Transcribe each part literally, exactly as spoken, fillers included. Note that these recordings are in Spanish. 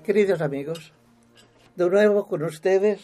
Queridos amigos, de nuevo con ustedes,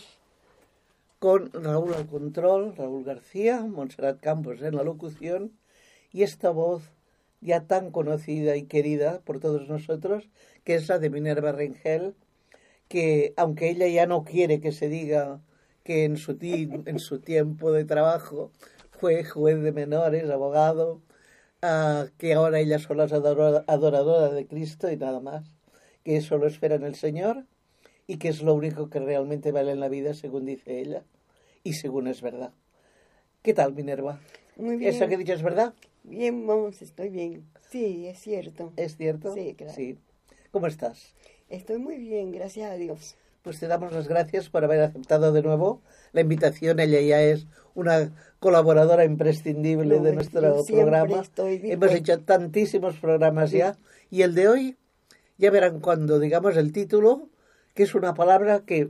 con Raúl al control, Raúl García, Montserrat Campos en la locución, y esta voz ya tan conocida y querida por todos nosotros, que es la de Minerva Rengel, que aunque ella ya no quiere que se diga que en su, ti- en su tiempo de trabajo fue juez de menores, abogado, uh, que ahora ella solo es adora- adoradora de Cristo y nada más, que eso lo espera en el Señor y que es lo único que realmente vale en la vida, según dice ella, y según es verdad. ¿Qué tal, Minerva? Muy bien. ¿Eso que he dicho es verdad? Bien, vamos, estoy bien. Sí, es cierto. ¿Es cierto? Sí, claro. Sí. ¿Cómo estás? Estoy muy bien, gracias a Dios. Pues te damos las gracias por haber aceptado de nuevo la invitación. Ella ya es una colaboradora imprescindible No, de yo nuestro siempre programa. estoy Hemos dispuesta. hecho tantísimos programas Sí. ya. Y el de hoy, ya verán cuando digamos el título, que es una palabra que,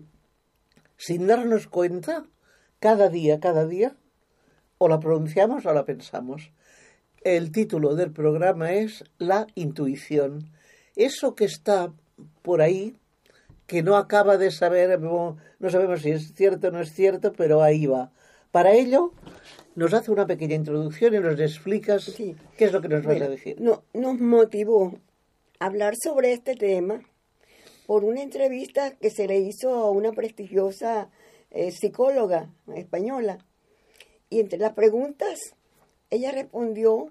sin darnos cuenta, cada día, cada día, o la pronunciamos o la pensamos. El título del programa es La intuición. Eso que está por ahí, que no acaba de saber, no sabemos si es cierto o no es cierto, pero ahí va. Para ello, nos hace una pequeña introducción y nos explicas Sí. qué es lo que nos vas Bueno, a decir. no, nos motivó a hablar sobre este tema por una entrevista que se le hizo a una prestigiosa eh, psicóloga española. Y entre las preguntas, ella respondió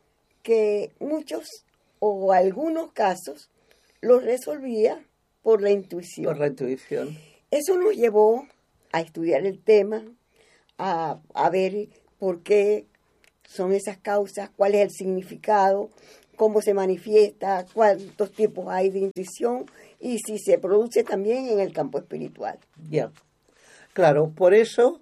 que muchos o algunos casos los resolvía por la intuición. Por la intuición. Eso nos llevó a estudiar el tema, a, a ver por qué son esas causas, cuál es el significado, cómo se manifiesta, cuántos tipos hay de intuición y si se produce también en el campo espiritual. Ya. Claro, por eso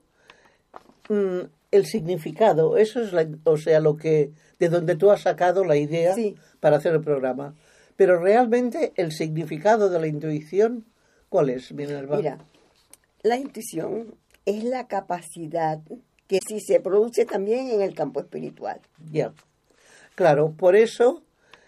mmm, el significado, eso es la, o sea, lo que de donde tú has sacado la idea Sí. para hacer el programa. Pero realmente el significado de la intuición, ¿cuál es, Minerva? Mira, la intuición es la capacidad que si se produce también en el campo espiritual. Ya. Claro, por eso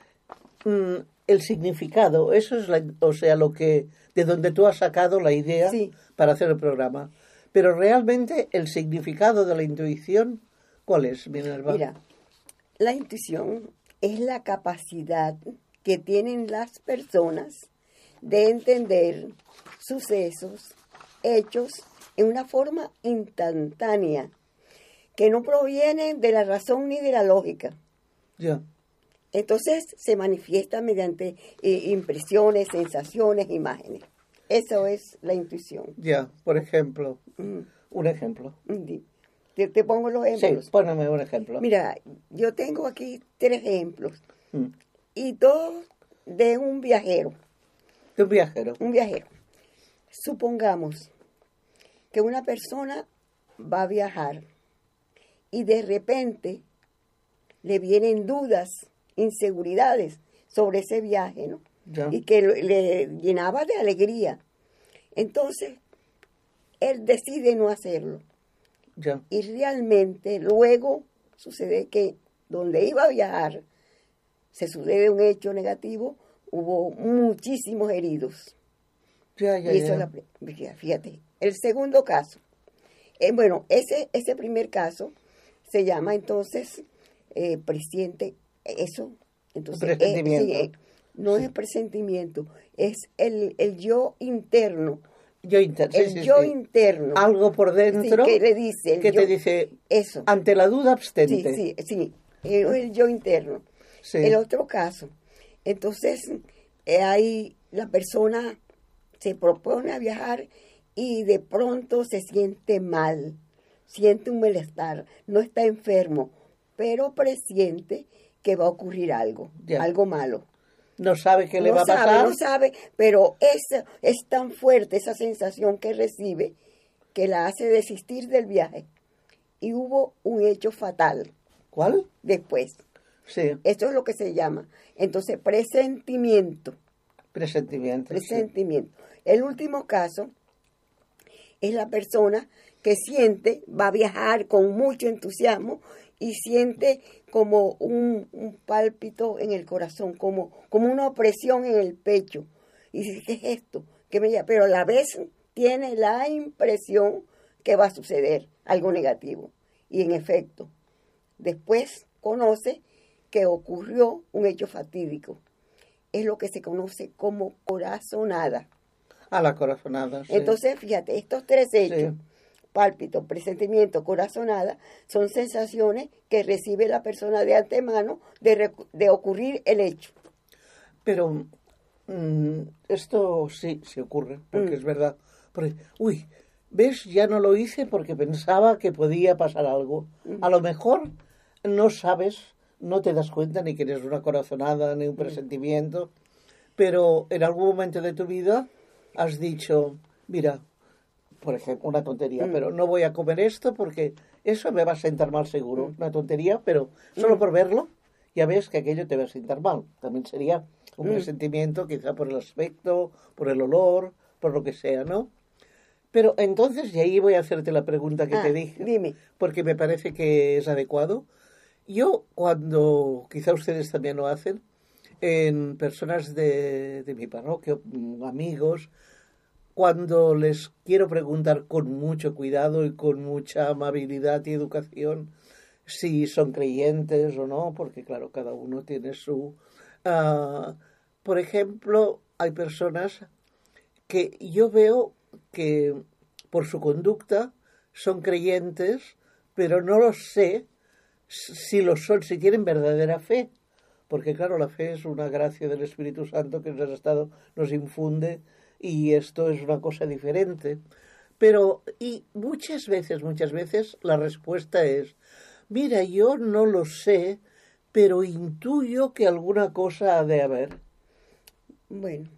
mmm, el significado, eso es la, o sea, lo que de donde tú has sacado la idea Sí. para hacer el programa. Pero realmente el significado de la intuición, ¿cuál es, Minerva? Mira, la intuición es la capacidad que tienen las personas de entender sucesos, hechos en una forma instantánea, que no provienen de la razón ni de la lógica. Ya. Entonces se manifiesta mediante eh, impresiones, sensaciones, imágenes. Eso es la intuición. Ya, por ejemplo, Mm. un ejemplo. Di- Te, te pongo los ejemplos. Sí, póname un ejemplo. Mira, yo tengo aquí tres ejemplos. Mm. Y todos de un viajero. De un viajero. Un viajero. Supongamos que una persona va a viajar y de repente le vienen dudas, inseguridades sobre ese viaje, ¿no? Ya. Y que lo- le llenaba de alegría. Entonces, él decide no hacerlo. Ya. Y realmente luego sucede que donde iba a viajar se sucede un hecho negativo, hubo muchísimos heridos. Ya, ya, y eso ya. es la pri- fíjate, el segundo caso. Eh, bueno, ese, ese primer caso se llama entonces eh, presciente, eso. Entonces, eh, Presentimiento. sí, eh, no es presentimiento, es el, el yo interno. Yo inter- sí, el sí, yo sí. interno. Algo por dentro Sí, que le dice. El que yo, te dice, eso. ante la duda, Sí, abstente. sí, sí. Es el yo interno. Sí. El otro caso. Entonces, eh, ahí la persona se propone a viajar y de pronto se siente mal, siente un malestar, no está enfermo, pero presiente que va a ocurrir algo, Ya. algo malo. No sabe qué le no va a sabe, pasar. no sabe, pero es, es tan fuerte esa sensación que recibe que la hace desistir del viaje. Y hubo un hecho fatal ¿Cuál? después. Sí, Esto es lo que se llama. Entonces, presentimiento. presentimiento. sí. Presentimiento. El último caso es la persona que siente, va a viajar con mucho entusiasmo y siente como un, un pálpito en el corazón, como, como una opresión en el pecho, Y dice, ¿qué es esto? ¿Qué me llama? Pero a la vez tiene la impresión que va a suceder algo negativo. Y en efecto, después conoce que ocurrió un hecho fatídico. Es lo que se conoce como corazonada. A la corazonada, sí. Entonces, fíjate, estos tres hechos, Sí. pálpito, presentimiento, corazonada, son sensaciones que recibe la persona de antemano de, recu- de ocurrir el hecho. Pero mm, esto sí, sí ocurre, porque Mm. es verdad. Porque, uy, ¿ves? Ya no lo hice porque pensaba que podía pasar algo. A lo mejor no sabes, no te das cuenta ni que eres una corazonada ni un presentimiento, pero en algún momento de tu vida has dicho, mira, por ejemplo, una tontería, Mm. pero no voy a comer esto porque eso me va a sentar mal seguro. Una tontería, pero solo por verlo ya ves que aquello te va a sentar mal. También sería un Mm. presentimiento, quizá por el aspecto, por el olor, por lo que sea, ¿no? Pero entonces, y ahí voy a hacerte la pregunta que Ah, te dije, dime. porque me parece que es adecuado. Yo, cuando, quizá ustedes también lo hacen, en personas de, de mi parroquia, mm, amigos, cuando les quiero preguntar con mucho cuidado y con mucha amabilidad y educación si son creyentes o no, porque claro, cada uno tiene su... ah, por ejemplo, hay personas que yo veo que por su conducta son creyentes, pero no lo sé si lo son, si tienen verdadera fe. Porque claro, la fe es una gracia del Espíritu Santo que nos ha estado, nos infunde, y esto es una cosa diferente. Pero, y muchas veces, muchas veces la respuesta es, mira, yo no lo sé, pero intuyo que alguna cosa ha de haber. Bueno,